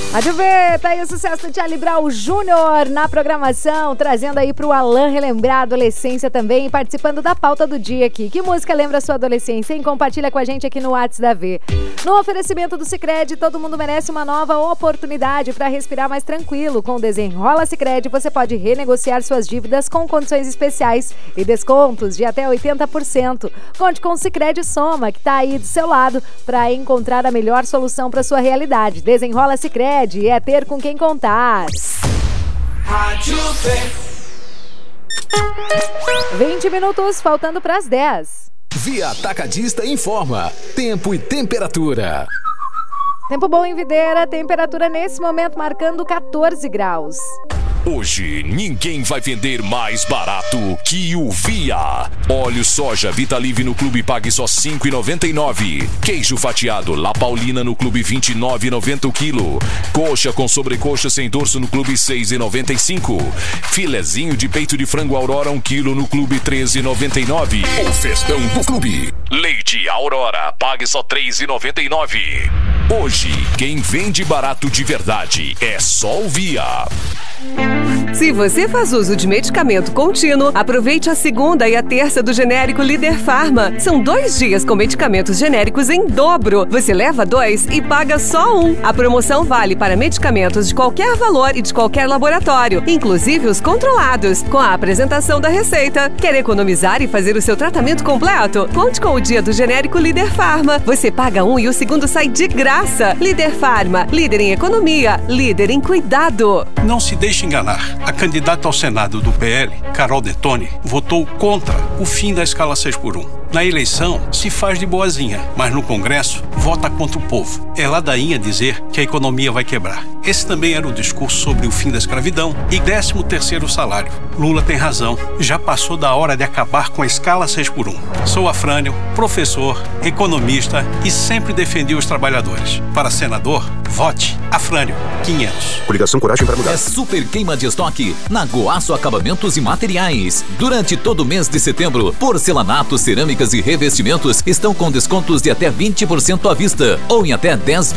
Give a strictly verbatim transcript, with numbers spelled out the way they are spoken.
Pode ver, tá aí o sucesso do Charlie Brown Júnior na programação, trazendo aí pro Alan relembrar a adolescência também, participando da pauta do dia aqui. Que música lembra a sua adolescência, hein? Compartilha com a gente aqui no WhatsApp da V. No oferecimento do Sicredi, todo mundo merece uma nova oportunidade para respirar mais tranquilo. Com o Desenrola Sicredi, você pode renegociar suas dívidas com condições especiais e descontos de até oitenta por cento. Conte com o Sicredi Soma, que tá aí do seu lado para encontrar a melhor solução para sua realidade. Desenrola Sicredi é ter com quem contar. Rádio vinte minutos, faltando para as dez. Via Atacadista informa tempo e temperatura. Tempo bom em Videira, temperatura nesse momento marcando quatorze graus. Hoje, ninguém vai vender mais barato que o Via. Óleo soja Vitalive no Clube pague só cinco reais e noventa e nove centavos. Queijo fatiado La Paulina no Clube vinte e nove reais e noventa centavos o quilo. Coxa com sobrecoxa sem dorso no Clube seis reais e noventa e cinco centavos. Filezinho de peito de frango Aurora um quilo no Clube treze reais e noventa e nove centavos. O festão do Clube. Leite Aurora pague só três reais e noventa e nove centavos. Hoje, quem vende barato de verdade é só o Via. Se você faz uso de medicamento contínuo, aproveite a segunda e a terça do genérico Líder Farma. São dois dias com medicamentos genéricos em dobro. Você leva dois e paga só um. A promoção vale para medicamentos de qualquer valor e de qualquer laboratório, inclusive os controlados, com a apresentação da receita. Quer economizar e fazer o seu tratamento completo? Conte com o dia do genérico Líder Farma. Você paga um e o segundo sai de graça. Líder Farma, líder em economia, líder em cuidado. Não se deixe enganar. A candidata ao Senado do P L, Carol Detoni, votou contra o fim da escala seis por um. Na eleição, se faz de boazinha, mas no Congresso, vota contra o povo. É ladainha dizer que a economia vai quebrar. Esse também era o discurso sobre o fim da escravidão e décimo terceiro salário. Lula tem razão. Já passou da hora de acabar com a escala seis por um. Sou Afrânio, professor, economista e sempre defendi os trabalhadores. Para senador, vote Afrânio quinhentos. Coligação Coragem para Mudar. É super queima de estoque na Goaço Acabamentos e Materiais. Durante todo o mês de setembro, porcelanato, cerâmicas e revestimentos estão com descontos de até vinte por cento à vista ou em até dez